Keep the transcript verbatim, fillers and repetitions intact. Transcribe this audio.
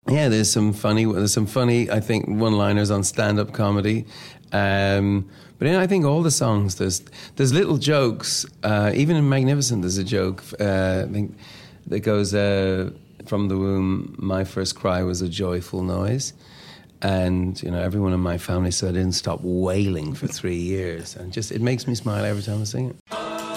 Yeah, there's some funny, there's some funny, I think, one-liners on stand-up comedy. Um, but yeah, I think all the songs, there's there's little jokes. Uh, even in Magnificent, there's a joke. Uh, I think that goes uh, from the womb. My first cry was a joyful noise, and you know, everyone in my family said I didn't stop wailing for three years, and just it makes me smile every time I sing it.